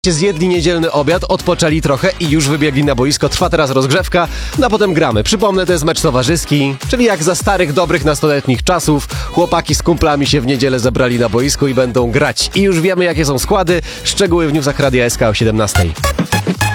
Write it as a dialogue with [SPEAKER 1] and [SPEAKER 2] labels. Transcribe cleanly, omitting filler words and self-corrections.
[SPEAKER 1] Zjedli niedzielny obiad, odpoczęli trochę i już wybiegli na boisko. Trwa teraz rozgrzewka, no a potem gramy. Przypomnę, to jest mecz towarzyski, czyli jak za starych, dobrych, nastoletnich czasów. Chłopaki z kumplami się w niedzielę zebrali na boisku i będą grać. I już wiemy, jakie są składy. Szczegóły w newsach Radia SK o 17.